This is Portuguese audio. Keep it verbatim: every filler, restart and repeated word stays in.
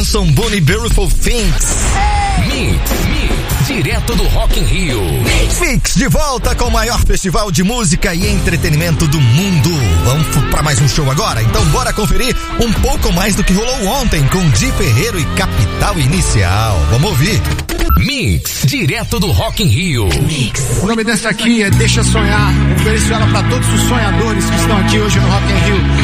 Benson Boone, Beautiful Things. Mix, Mix, direto do Rock in Rio. Mix. Mix, de volta com o maior festival de música e entretenimento do mundo. Vamos pra mais um show agora? Então bora conferir um pouco mais do que rolou ontem com Di Ferreiro e Capital Inicial. Vamos ouvir. Mix, direto do Rock in Rio. Mix. O nome dessa aqui é Deixa Sonhar. Ofereço ela pra todos os sonhadores que estão aqui hoje no Rock in Rio.